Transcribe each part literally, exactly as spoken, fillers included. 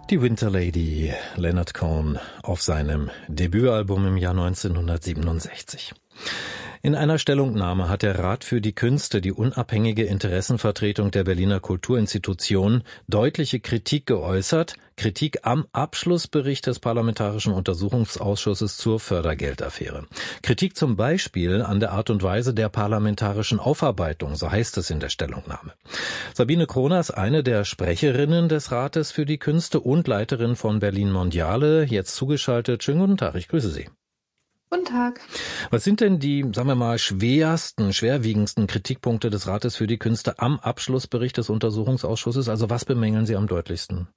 Die Winter Lady, Leonard Cohen, auf seinem Debütalbum im Jahr neunzehnhundertsiebenundsechzig. In einer Stellungnahme hat der Rat für die Künste, die unabhängige Interessenvertretung der Berliner Kulturinstitutionen, deutliche Kritik geäußert, Kritik am Abschlussbericht des Parlamentarischen Untersuchungsausschusses zur Fördergeldaffäre. Kritik zum Beispiel an der Art und Weise der parlamentarischen Aufarbeitung, so heißt es in der Stellungnahme. Sabine Kroner ist eine der Sprecherinnen des Rates für die Künste und Leiterin von Berlin Mondiale, jetzt zugeschaltet. Schönen guten Tag, ich grüße Sie. Guten Tag. Was sind denn die, sagen wir mal, schwersten, schwerwiegendsten Kritikpunkte des Rates für die Künste am Abschlussbericht des Untersuchungsausschusses? Also was bemängeln Sie am deutlichsten?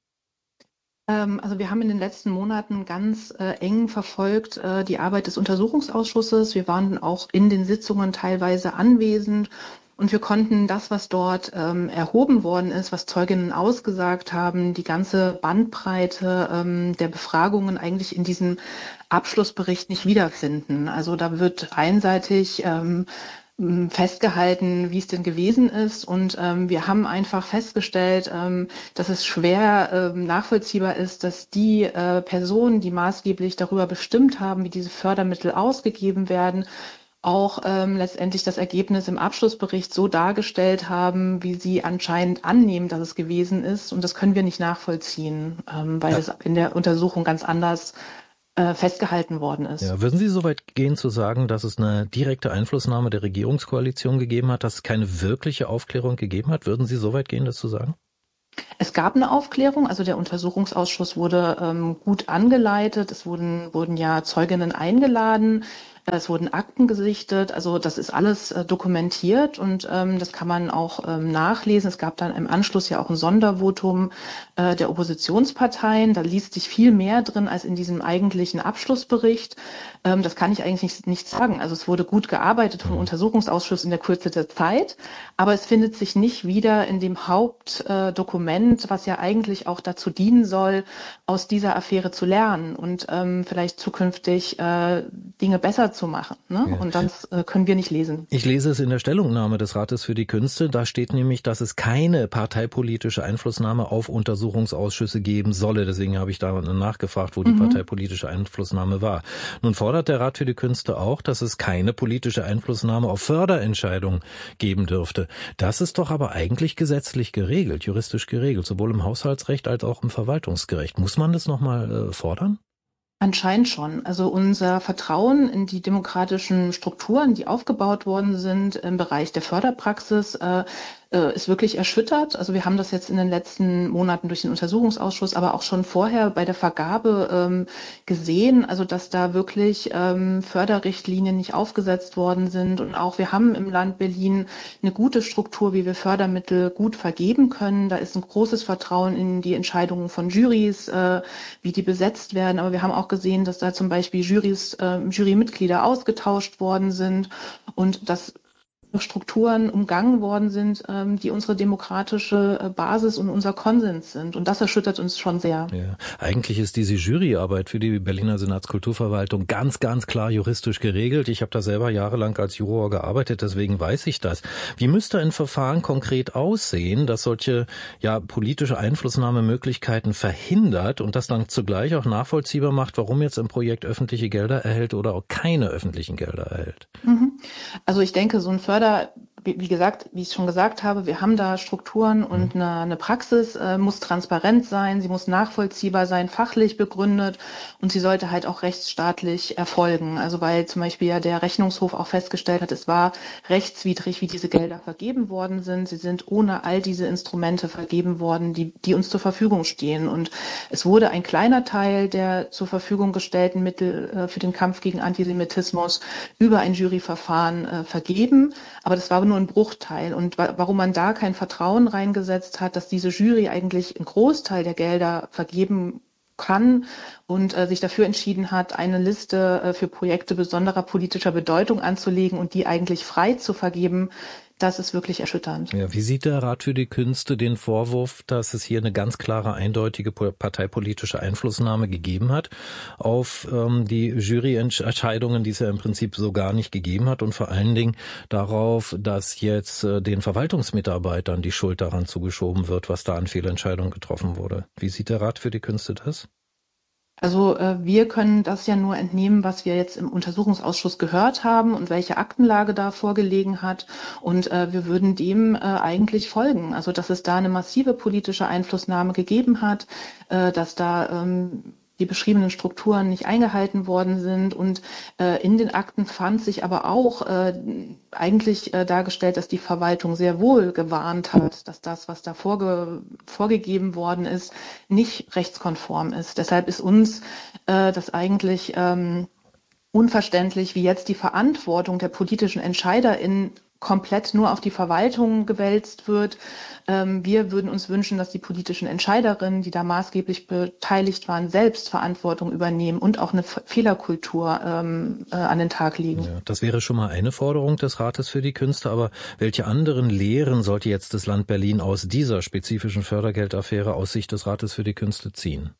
Ähm, also wir haben in den letzten Monaten ganz äh, eng verfolgt äh, die Arbeit des Untersuchungsausschusses. Wir waren auch in den Sitzungen teilweise anwesend. Und wir konnten das, was dort ähm, erhoben worden ist, was Zeuginnen ausgesagt haben, die ganze Bandbreite ähm, der Befragungen eigentlich in diesem Abschlussbericht nicht wiederfinden. Also da wird einseitig ähm, festgehalten, wie es denn gewesen ist. Und ähm, wir haben einfach festgestellt, ähm, dass es schwer ähm, nachvollziehbar ist, dass die äh, Personen, die maßgeblich darüber bestimmt haben, wie diese Fördermittel ausgegeben werden, auch ähm, letztendlich das Ergebnis im Abschlussbericht so dargestellt haben, wie sie anscheinend annehmen, dass es gewesen ist. Und das können wir nicht nachvollziehen, ähm, weil ja. es in der Untersuchung ganz anders äh, festgehalten worden ist. Ja, würden Sie so weit gehen zu sagen, dass es eine direkte Einflussnahme der Regierungskoalition gegeben hat, dass es keine wirkliche Aufklärung gegeben hat? Würden Sie so weit gehen, das zu sagen? Es gab eine Aufklärung, also der Untersuchungsausschuss wurde ähm, gut angeleitet, es wurden, wurden ja Zeuginnen eingeladen, es wurden Akten gesichtet, also das ist alles äh, dokumentiert und ähm, das kann man auch ähm, nachlesen. Es gab dann im Anschluss ja auch ein Sondervotum äh, der Oppositionsparteien, da liest sich viel mehr drin als in diesem eigentlichen Abschlussbericht. Ähm, das kann ich eigentlich nicht, nicht sagen. Also es wurde gut gearbeitet vom Untersuchungsausschuss in der Kürze der Zeit, aber es findet sich nicht wieder in dem Hauptdokument, äh, was ja eigentlich auch dazu dienen soll, aus dieser Affäre zu lernen und ähm, vielleicht zukünftig äh, Dinge besser zu machen. Ne? Ja. Und das äh, können wir nicht lesen. Ich lese es in der Stellungnahme des Rates für die Künste. Da steht nämlich, dass es keine parteipolitische Einflussnahme auf Untersuchungsausschüsse geben solle. Deswegen habe ich da nachgefragt, wo die mhm. parteipolitische Einflussnahme war. Nun fordert der Rat für die Künste auch, dass es keine politische Einflussnahme auf Förderentscheidungen geben dürfte. Das ist doch aber eigentlich gesetzlich geregelt, juristisch geregelt, sowohl im Haushaltsrecht als auch im Verwaltungsgericht. Muss man das nochmal äh, fordern? Anscheinend schon. Also unser Vertrauen in die demokratischen Strukturen, die aufgebaut worden sind im Bereich der Förderpraxis, äh, äh, ist wirklich erschüttert. Also wir haben das jetzt in den letzten Monaten durch den Untersuchungsausschuss, aber auch schon vorher bei der Vergabe ähm, gesehen, also dass da wirklich ähm, Förderrichtlinien nicht aufgesetzt worden sind. Und auch wir haben im Land Berlin eine gute Struktur, wie wir Fördermittel gut vergeben können. Da ist ein großes Vertrauen in die Entscheidungen von Jurys, äh, wie die besetzt werden. Aber wir haben auch gesehen, dass da zum Beispiel Jurys, äh, Jurymitglieder ausgetauscht worden sind und dass Strukturen umgangen worden sind, ähm, die unsere demokratische äh, Basis und unser Konsens sind. Und das erschüttert uns schon sehr. Ja, eigentlich ist diese Juryarbeit für die Berliner Senatskulturverwaltung ganz, ganz klar juristisch geregelt. Ich habe da selber jahrelang als Juror gearbeitet, deswegen weiß ich das. Wie müsste ein Verfahren konkret aussehen, das solche ja politische Einflussnahmemöglichkeiten verhindert und das dann zugleich auch nachvollziehbar macht, warum jetzt ein Projekt öffentliche Gelder erhält oder auch keine öffentlichen Gelder erhält? Mhm. Also ich denke, so ein Förder Wie gesagt, wie ich schon gesagt habe, wir haben da Strukturen und eine, eine Praxis äh, muss transparent sein, sie muss nachvollziehbar sein, fachlich begründet und sie sollte halt auch rechtsstaatlich erfolgen. Also weil zum Beispiel ja der Rechnungshof auch festgestellt hat, es war rechtswidrig, wie diese Gelder vergeben worden sind. Sie sind ohne all diese Instrumente vergeben worden, die, die uns zur Verfügung stehen. Und es wurde ein kleiner Teil der zur Verfügung gestellten Mittel äh, für den Kampf gegen Antisemitismus über ein Juryverfahren äh, vergeben. Aber das war nur ein Bruchteil. Und wa- warum man da kein Vertrauen reingesetzt hat, dass diese Jury eigentlich einen Großteil der Gelder vergeben kann und äh, sich dafür entschieden hat, eine Liste äh, für Projekte besonderer politischer Bedeutung anzulegen und die eigentlich frei zu vergeben, das ist wirklich erschütternd. Ja, wie sieht der Rat für die Künste den Vorwurf, dass es hier eine ganz klare, eindeutige parteipolitische Einflussnahme gegeben hat auf ähm, die Juryentscheidungen, die es ja im Prinzip so gar nicht gegeben hat, und vor allen Dingen darauf, dass jetzt äh, den Verwaltungsmitarbeitern die Schuld daran zugeschoben wird, was da an Fehlentscheidungen getroffen wurde? Wie sieht der Rat für die Künste das? Also äh, wir können das ja nur entnehmen, was wir jetzt im Untersuchungsausschuss gehört haben und welche Aktenlage da vorgelegen hat. Und äh, wir würden dem äh, eigentlich folgen. Also dass es da eine massive politische Einflussnahme gegeben hat, äh, dass da ähm, die beschriebenen Strukturen nicht eingehalten worden sind. Und äh, in den Akten fand sich aber auch äh, eigentlich äh, dargestellt, dass die Verwaltung sehr wohl gewarnt hat, dass das, was da vorge vorgegeben worden ist, nicht rechtskonform ist. Deshalb ist uns äh, das eigentlich ähm, unverständlich, wie jetzt die Verantwortung der politischen EntscheiderInnen komplett nur auf die Verwaltung gewälzt wird. Ähm, wir würden uns wünschen, dass die politischen Entscheiderinnen, die da maßgeblich beteiligt waren, selbst Verantwortung übernehmen und auch eine Fehlerkultur ähm, äh, an den Tag legen. Ja, das wäre schon mal eine Forderung des Rates für die Künste, aber welche anderen Lehren sollte jetzt das Land Berlin aus dieser spezifischen Fördergeldaffäre aus Sicht des Rates für die Künste ziehen?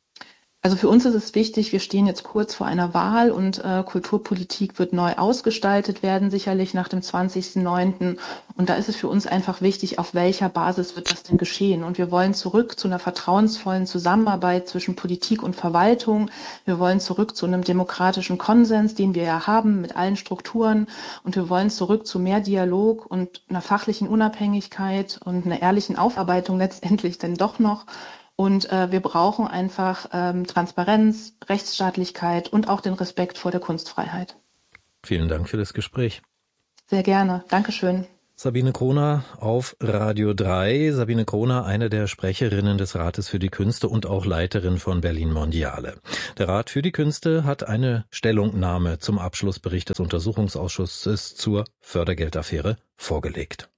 Also für uns ist es wichtig, wir stehen jetzt kurz vor einer Wahl und äh, Kulturpolitik wird neu ausgestaltet werden, sicherlich nach dem zwanzigsten neunten Und da ist es für uns einfach wichtig, auf welcher Basis wird das denn geschehen. Und wir wollen zurück zu einer vertrauensvollen Zusammenarbeit zwischen Politik und Verwaltung. Wir wollen zurück zu einem demokratischen Konsens, den wir ja haben mit allen Strukturen. Und wir wollen zurück zu mehr Dialog und einer fachlichen Unabhängigkeit und einer ehrlichen Aufarbeitung letztendlich denn doch noch. Und äh, wir brauchen einfach ähm, Transparenz, Rechtsstaatlichkeit und auch den Respekt vor der Kunstfreiheit. Vielen Dank für das Gespräch. Sehr gerne. Dankeschön. Sabine Kroner auf Radio drei. Sabine Kroner, eine der Sprecherinnen des Rates für die Künste und auch Leiterin von Berlin Mondiale. Der Rat für die Künste hat eine Stellungnahme zum Abschlussbericht des Untersuchungsausschusses zur Fördergeldaffäre vorgelegt.